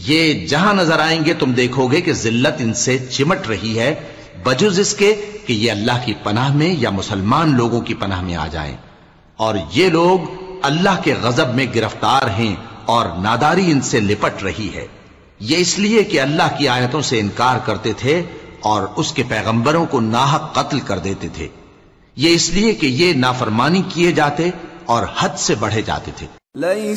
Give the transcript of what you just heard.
ये जहां नजर आएंगे तुम देखोगे कि जिल्लत इनसे चिमट रही है, बजुज इसके कि ये अल्लाह की पनाह में या मुसलमान लोगों की पनाह में आ जाएं। और ये लोग अल्लाह के गजब में गिरफ्तार हैं और नादारी इनसे लिपट रही है। ये इसलिए कि अल्लाह की आयतों से इनकार करते थे और उसके पैगंबरों को नाहक कत्ल कर देते थे। ये इसलिए कि ये नाफरमानी किए जाते और हद से बढ़े जाते थे।